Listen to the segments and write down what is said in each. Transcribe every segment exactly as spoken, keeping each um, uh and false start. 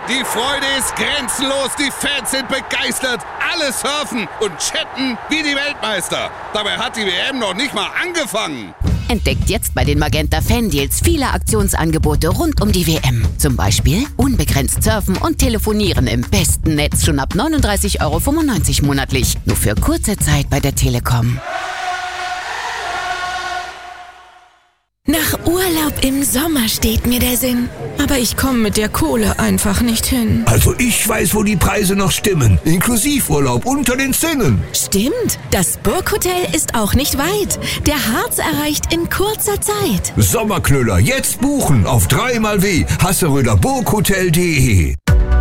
Die Freude ist grenzenlos, die Fans sind begeistert. Alle surfen und chatten wie die Weltmeister. Dabei hat die W M noch nicht mal angefangen. Entdeckt jetzt bei den Magenta Fan-Deals viele Aktionsangebote rund um die W M. Zum Beispiel unbegrenzt surfen und telefonieren im besten Netz schon ab neununddreißig Euro fünfundneunzig monatlich. Nur für kurze Zeit bei der Telekom. Nach Urlaub im Sommer steht mir der Sinn. Aber ich komme mit der Kohle einfach nicht hin. Also ich weiß, wo die Preise noch stimmen. Inklusivurlaub unter den Zinnen. Stimmt, das Burghotel ist auch nicht weit. Der Harz erreicht in kurzer Zeit. Sommerknüller, jetzt buchen auf dreimal w hasseröder burghotel punkt de.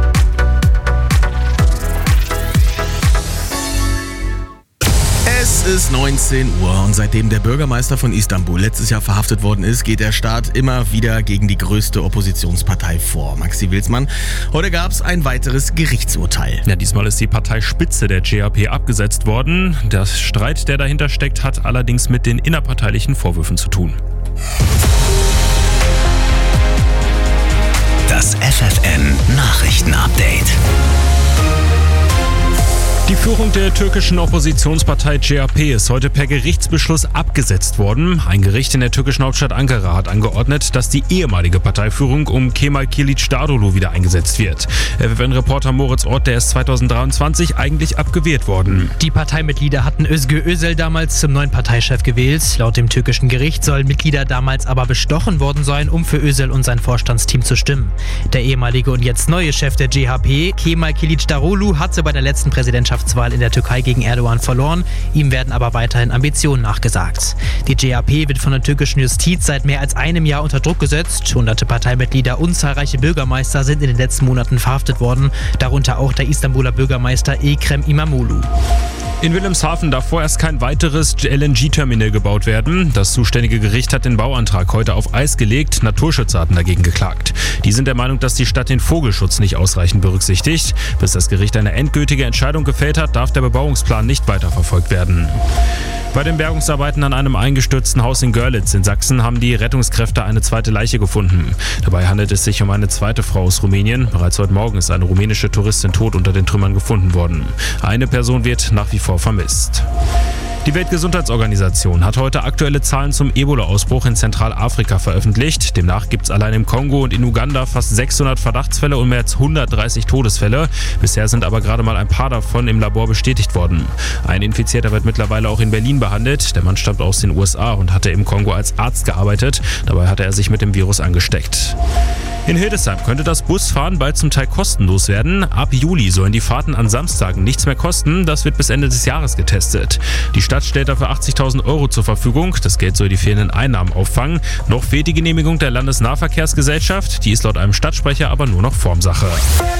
Es ist neunzehn Uhr und seitdem der Bürgermeister von Istanbul letztes Jahr verhaftet worden ist, geht der Staat immer wieder gegen die größte Oppositionspartei vor. Maxi Wilsmann, heute gab es ein weiteres Gerichtsurteil. Ja, diesmal ist die Parteispitze der J H P abgesetzt worden. Der Streit, der dahinter steckt, hat allerdings mit den innerparteilichen Vorwürfen zu tun. Das F F N Nachrichtenupdate. Die Führung der türkischen Oppositionspartei J H P ist heute per Gerichtsbeschluss abgesetzt worden. Ein Gericht in der türkischen Hauptstadt Ankara hat angeordnet, dass die ehemalige Parteiführung um Kemal Kılıçdaroğlu wieder eingesetzt wird. F F N-Reporter Moritz Ort, der ist zweitausenddreiundzwanzig eigentlich abgewählt worden. Die Parteimitglieder hatten Özgür Özel damals zum neuen Parteichef gewählt. Laut dem türkischen Gericht sollen Mitglieder damals aber bestochen worden sein, um für Özel und sein Vorstandsteam zu stimmen. Der ehemalige und jetzt neue Chef der J H P, Kemal Kılıçdaroğlu, hatte bei der letzten Präsidentschaftswahl in der Türkei gegen Erdogan verloren. Ihm werden aber weiterhin Ambitionen nachgesagt. Die J H P wird von der türkischen Justiz seit mehr als einem Jahr unter Druck gesetzt. Hunderte Parteimitglieder und zahlreiche Bürgermeister sind in den letzten Monaten verhaftet worden, darunter auch der Istanbuler Bürgermeister Ekrem İmamoğlu. In Wilhelmshaven darf vorerst kein weiteres L N G-Terminal gebaut werden. Das zuständige Gericht hat den Bauantrag heute auf Eis gelegt. Naturschützer hatten dagegen geklagt. Die sind der Meinung, dass die Stadt den Vogelschutz nicht ausreichend berücksichtigt. Bis das Gericht eine endgültige Entscheidung gefällt hat, darf der Bebauungsplan nicht weiterverfolgt werden. Bei den Bergungsarbeiten an einem eingestürzten Haus in Görlitz in Sachsen haben die Rettungskräfte eine zweite Leiche gefunden. Dabei handelt es sich um eine zweite Frau aus Rumänien. Bereits heute Morgen ist eine rumänische Touristin tot unter den Trümmern gefunden worden. Eine Person wird nach wie vor vermisst. Die Weltgesundheitsorganisation hat heute aktuelle Zahlen zum Ebola-Ausbruch in Zentralafrika veröffentlicht. Demnach gibt es allein im Kongo und in Uganda fast sechshundert Verdachtsfälle und mehr als hundertdreißig Todesfälle. Bisher sind aber gerade mal ein paar davon im Labor bestätigt worden. Ein Infizierter wird mittlerweile auch in Berlin behandelt. Der Mann stammt aus den U S A und hatte im Kongo als Arzt gearbeitet. Dabei hatte er sich mit dem Virus angesteckt. In Hildesheim könnte das Busfahren bald zum Teil kostenlos werden. Ab Juli sollen die Fahrten an Samstagen nichts mehr kosten. Das wird bis Ende des Jahres getestet. Die Stadt stellt dafür achtzigtausend Euro zur Verfügung. Das Geld soll die fehlenden Einnahmen auffangen. Noch fehlt die Genehmigung der Landesnahverkehrsgesellschaft. Die ist laut einem Stadtsprecher aber nur noch Formsache.